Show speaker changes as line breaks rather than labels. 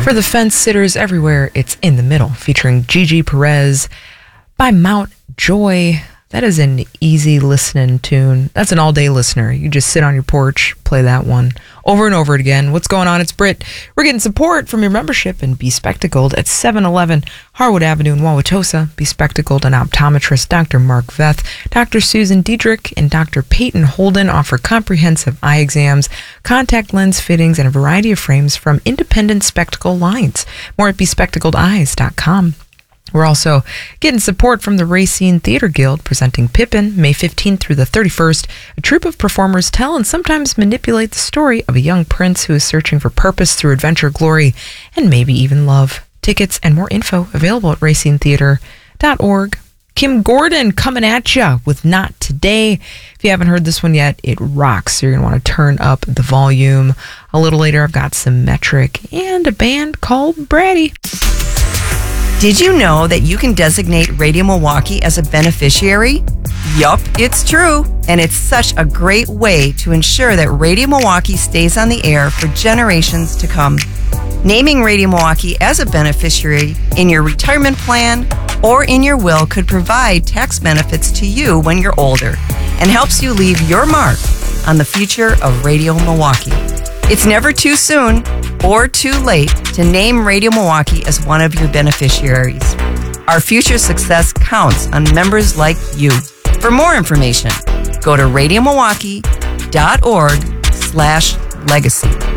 For the fence sitters everywhere, it's In the Middle, featuring Gigi Perez by Mount Joy. That is an easy listening tune. That's an all-day listener. You just sit on your porch, play that one over and over again. What's going on? It's Britt. We're getting support from your membership and Be Spectacled at 711 Harwood Avenue in Wauwatosa. Be Spectacled and optometrist Dr. Mark Veth, Dr. Susan Diedrich, and Dr. Peyton Holden offer comprehensive eye exams, contact lens fittings, and a variety of frames from independent spectacle lines. More at bespectacledeyes.com. We're also getting support from the Racine Theater Guild, presenting Pippin, May 15th through the 31st. A troupe of performers tell and sometimes manipulate the story of a young prince who is searching for purpose through adventure, glory, and maybe even love. Tickets and more info available at racinetheater.org. Kim Gordon coming at you with Not Today. If you haven't heard this one yet, it rocks. So you're going to want to turn up the volume. A little later, I've got Symmetric and a band called Bratty.
Did you know that you can designate Radio Milwaukee as a beneficiary? Yup, it's true. And it's such a great way to ensure that Radio Milwaukee stays on the air for generations to come. Naming Radio Milwaukee as a beneficiary in your retirement plan or in your will could provide tax benefits to you when you're older and helps you leave your mark on the future of Radio Milwaukee. It's never too soon or too late to name Radio Milwaukee as one of your beneficiaries. Our future success counts on members like you. For more information, go to radiomilwaukee.org/legacy.